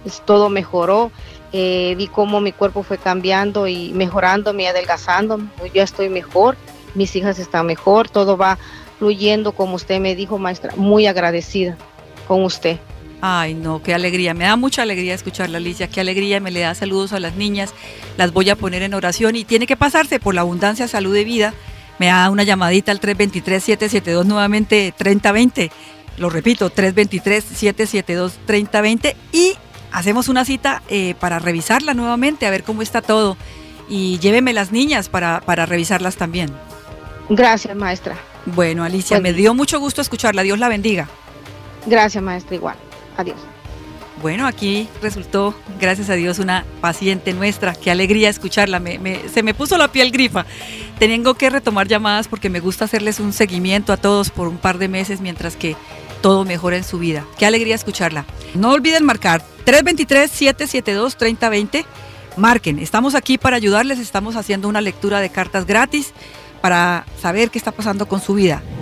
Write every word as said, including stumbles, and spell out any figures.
es- todo mejoró. Eh, vi cómo mi cuerpo fue cambiando y mejorándome, adelgazando. Pues ya estoy mejor, mis hijas están mejor, todo va fluyendo como usted me dijo, maestra. Muy agradecida con usted. Ay, no, qué alegría. Me da mucha alegría escucharla, Alicia. Qué alegría. Me le da saludos a las niñas. Las voy a poner en oración y tiene que pasarse por la abundancia, salud y vida. Me da una llamadita al tres dos tres, siete siete dos, nuevamente treinta veinte. Lo repito, tres dos tres, siete siete dos, treinta veinte. Y hacemos una cita eh, para revisarla nuevamente, a ver cómo está todo. Y lléveme las niñas para, para revisarlas también. Gracias, maestra. Bueno, Alicia, Buen me día. dio mucho gusto escucharla. Dios la bendiga. Gracias, maestra, igual. Adiós. Bueno, aquí resultó, gracias a Dios, una paciente nuestra. Qué alegría escucharla. Me, me, se me puso la piel grifa. Tengo que retomar llamadas porque me gusta hacerles un seguimiento a todos por un par de meses mientras que todo mejora en su vida. Qué alegría escucharla. No olviden marcar tres dos tres, siete siete dos, treinta veinte. Marquen. Estamos aquí para ayudarles. Estamos haciendo una lectura de cartas gratis para saber qué está pasando con su vida.